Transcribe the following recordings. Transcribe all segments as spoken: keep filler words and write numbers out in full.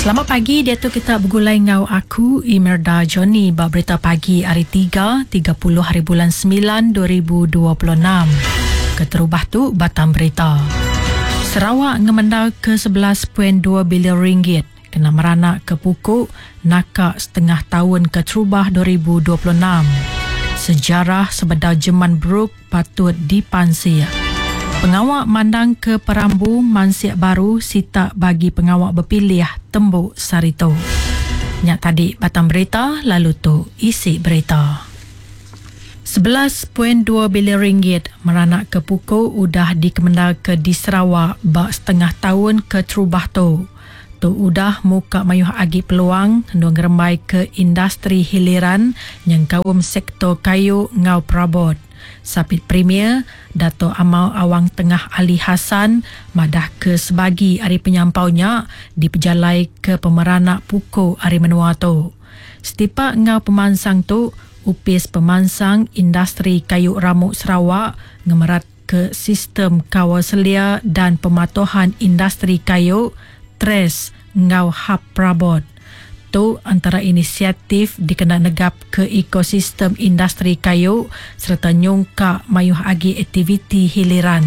Selamat pagi, dia tu kita bergulai ngau aku Imelda Johnny bab berita pagi hari tiga, tiga puluh hari bulan sembilan dua ribu dua puluh enam. Keterubah tu batang berita. Sarawak ngemendal ke sebelas perpuluhan dua bilion ringgit kena meranak ke pukuk nakak setengah tahun keterubah dua ribu dua puluh enam. Sejarah sebedar Jerman Brook patut dipansir. Pengawak mandang ke Perambu Mansiak Baru sita bagi pengawak berpilih tembuk Sarito. Nyak tadi batang berita, lalu tu isi berita. sebelas perpuluhan dua bilion ringgit meranak ke pukul udah dikemendal ke di Sarawak bak setengah tahun ke terubah tu. Tu udah muka mayuh agi peluang hendak ngerembai ke industri hiliran yang kaum sektor kayu ngau perabot. Sapit Premier Dato' Amal Awang Tengah Ali Hassan madah ke sebagi hari penyampaunya diperjalai ke pemeranak pukul hari menua tu. Setipak ngau pemansang tu, upis pemansang industri kayu ramuk Sarawak ngemerat ke sistem kawal selia dan pematuhan industri kayu Tres ngau hab perabot. Tu antara inisiatif dikena negap ke ekosistem industri kayu serta nyungka mayuh agi aktiviti hiliran.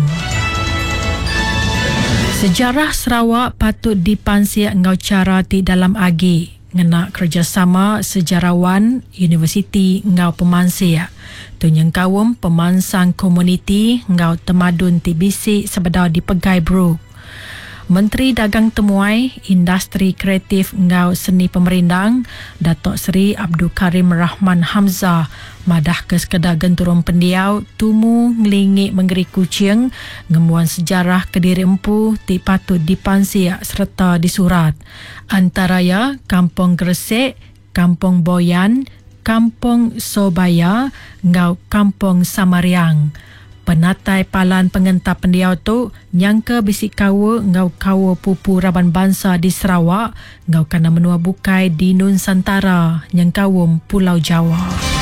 Sejarah Sarawak patut dipansir ngau cara ti dalam agi ngena kerjasama sejarawan Universiti ngau pemansir. Tu yang kawum pemansang komuniti ngau temadun ti bisik sebedar di Pegai Brook. Menteri Dagang Temuai, Industri Kreatif ngau Seni Pemerindang, Datuk Seri Abdul Karim Rahman Hamzah madah ke sekedar genturung pendiau tumu ngelingi menggeri kucing ngemuan sejarah Kediri Empu ti patut dipansir serta disurat. Antaranya Kampung Gresik, Kampung Boyan, Kampung Sobaya ngau Kampung Samariang. Penatai palan pengentap pendiau tu nyangka bisik kawa ngau kawa pupu Raban Bangsa di Sarawak ngau kana menua bukai di Nusantara yang kawum Pulau Jawa.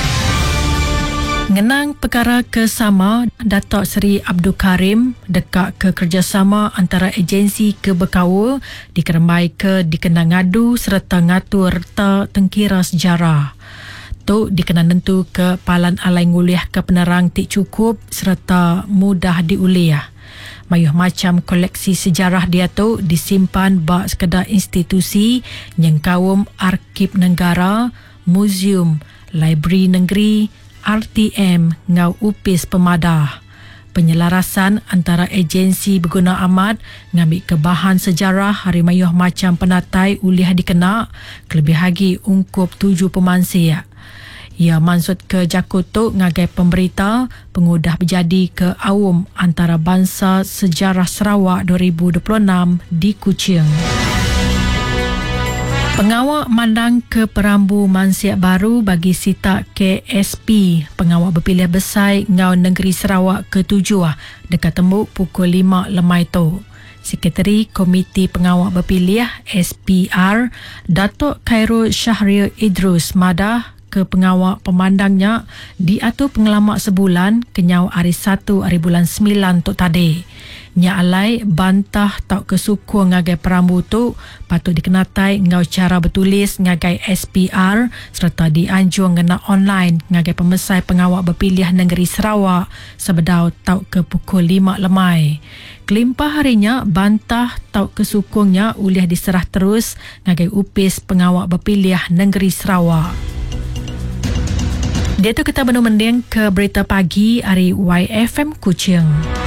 Ngenang perkara kesama, Datuk Seri Abdul Karim dekat ke kerjasama antara agensi keberkawa dikerembai ke dikenang ngadu serta ngatur reta tengkira sejarah. Tu dikena nentu ke palan alai nguliah ke penerang tik cukup serta mudah diuliah. Mayuh macam koleksi sejarah dia tu disimpan bak sekedar institusi yang kawum Arkib Negara, Museum, Library Negeri, R T M ngau upis pemadah. Penyelarasan antara agensi berguna amat ngambil ke bahan sejarah hari mayuh macam penatai uliah dikena kelebih lagi ungkup tujuh pemansir. Ia maksud ke Jakutuk ngagai pemberita pengudah berjadi ke awam antara bangsa sejarah Sarawak dua ribu dua puluh enam di Kuching. Pengawak mandang ke Perambu Mansiak Baru bagi sita K S P pengawak berpilih besar ngau negeri Sarawak ketujuh dekat tembuk pukul lima lemai tu. Sekretari Komiti Pengawak Berpilih S P R Datuk Khairul Syahril Idrus madah ke pengawak pemandangnya diatur pengelamak sebulan kenyau hari satu hari bulan sembilan tu tadi. Nya alai bantah tak kesukur ngagai Perambu tu patut dikenatai ngau cara bertulis ngagai S P R serta dianjur ngena online ngagai pemesai pengawak berpilih negeri Sarawak sebedau tau ke pukul lima lemai. Kelimpah harinya bantah tau kesukurnya uliah diserah terus ngagai upis pengawak berpilih negeri Sarawak. Dia tu kita benar mending ke berita pagi hari Y F M Kuching.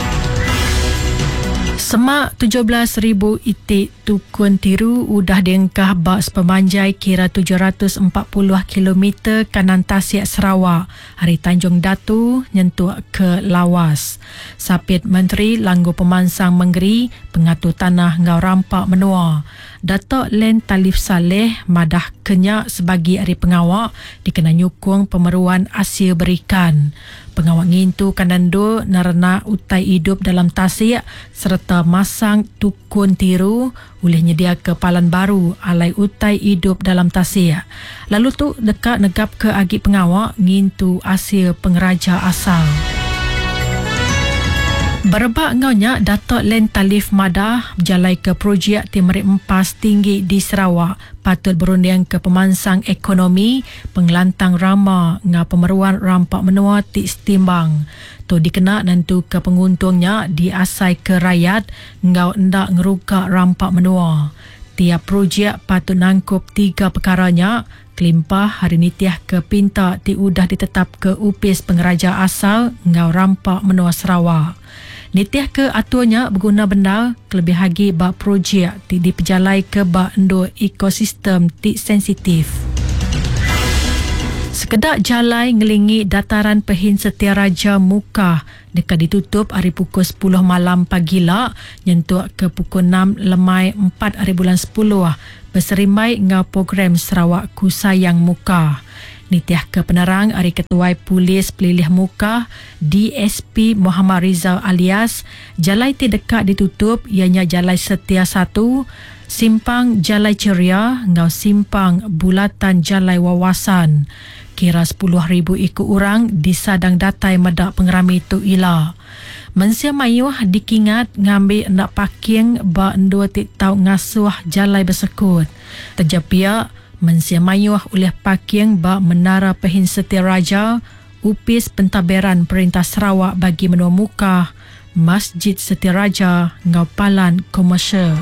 Semak tujuh belas ribu itik tukun tiru udah diengkah bak sepemanjai kira tujuh ratus empat puluh kilometer kanan Tasik Sarawak hari Tanjung Datu nyentuh ke Lawas. Sapit Menteri Langgu Pemansang Menggeri Pengatur Tanah Ngau Rampak Menua. Datuk Len Talif Saleh madah kenyak sebagi hari pengawak dikena nyukung pemeruan hasil berikan. Pengawak ngintu kanando narana utai hidup dalam Tasik serta masang tukun tiru boleh nyedia ke palan baru alai utai hidup dalam Tasik. Lalu tu dekat negap ke agi pengawak ngintu hasil pengeraja asal. Berebak ngaunya Datuk Len Talif Madah berjalai ke projek Timerik Empas tinggi di Sarawak patut berunding ke pemansang ekonomi pengelantang rama ngau pemeruan rampak menua ti setimbang. Tu dikena nentu ke penguntungnya diasai ke rakyat ngau ndak ngeruka rampak menua. Tiap projek patut nangkup tiga perkaranya. Kelimpah hari nitiah ke pinta ti udah ditetap ke upis pengeraja asal ngau rampak menua Sarawak. Nitiah ke aturnya berguna benda kelebih lagi bak projek ti diperjalai ke bak endo ekosistem ti sensitif. Sekedak jalai ngelingi dataran Pehin Setiaraja Muka dekat ditutup hari pukul sepuluh malam pagi lah nyentuh ke pukul enam lemai empat hari bulan sepuluh berserimai ngau program Sarawak Ku Sayang Muka. Nitiah ke penerang hari Ketua Polis Pelilih Muka D S P Muhammad Rizal alias jalai ti dekat ditutup ianya Jalai Setia satu, Simpang Jalai Ceria ngau Simpang Bulatan Jalai Wawasan. Kira sepuluh ribu ikut orang disadang datai medak pengerami tu ila. Mensia mayuh dikingat ngambil nak parking ba endua tik tau ngasuh jalai bersekut. Terjapia mensia mayuh oleh parking ba Menara Pehin Setiaraja, upis pentadbiran Perintah Sarawak bagi menua muka, Masjid Setiaraja ngau palan komersial.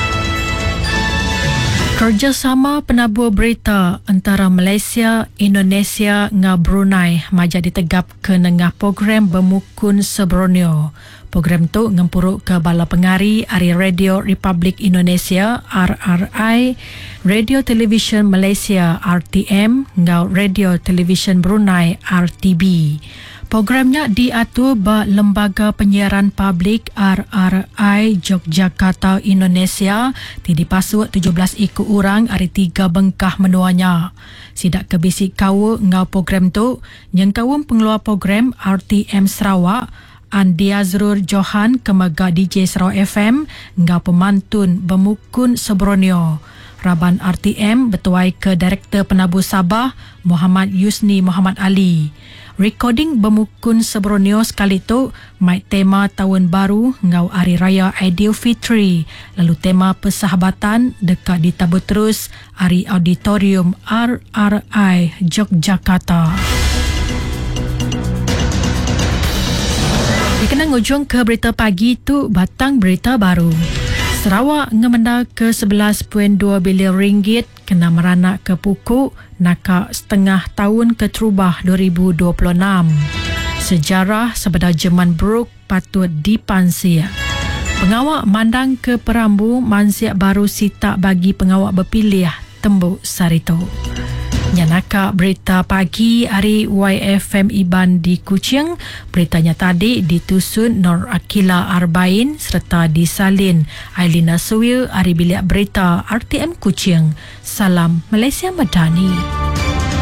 Kerjasama penabur berita antara Malaysia, Indonesia ngau Brunei majak ditegap ke nengah program Bermukun Seborneo. Program tu ngempuruk ke bala pengari ari Radio Republik Indonesia R R I, Radio Television Malaysia R T M ngau Radio Television Brunei R T B. Programnya diatur ba Lembaga Penyiaran Publik R R I Yogyakarta Indonesia ti dipasuk tujuh belas ikut orang hari tiga bengkah menuanya. Sidak kebisik kawa ngau program tu yang kawum pengeluar program R T M Sarawak Andi Azrul Johan Kemaga D J Sarawak F M ngau pemantun Bermukun Seborneo. Raban R T M bertuai ke Direktur Penabur Sabah Muhammad Yusni Muhammad Ali. Recording Bermukun Seborneo sekali tu mai tema Tahun Baru ngau Hari Raya Aidilfitri, lalu tema Persahabatan dekat ditabur terus Hari Auditorium R R I Yogyakarta. Dikenang ujung ke berita pagi tu batang berita baru. Sarawak ngemenda ke sebelas perpuluhan dua bilion ringgit kena meranak ke pukuk nakak setengah tahun keterubah dua ribu dua puluh enam. Sejarah sebedah Jerman Brook patut dipansir. Pengawak mandang ke Perambu mansiak baru sitak bagi pengawak berpilih tembuk Sarito. Nyanaka berita pagi hari Y F M Iban di Kuching. Beritanya tadi ditusun Nur Akila Arbain serta disalin Ailina Suwil hari bilik berita R T M Kuching. Salam Malaysia Madani.